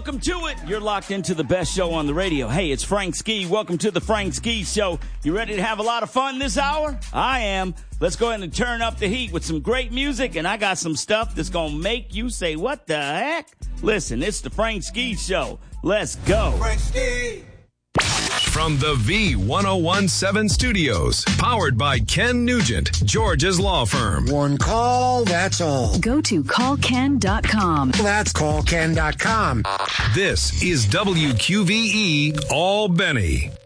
welcome to it. You're locked into the best show on the radio. Hey, it's Frank Ski. Welcome to the Frank Ski Show. You ready to have a lot of fun this hour? I am. Let's go ahead and turn up the heat with some great music, and I got some stuff that's going to make you say, what the heck? Listen, it's the Frank Ski Show. Let's go. Frank Ski. From the V1017 studios, powered by Ken Nugent, George's law firm. One call, that's all. Go to callken.com. That's callken.com. This is WQVE Albany.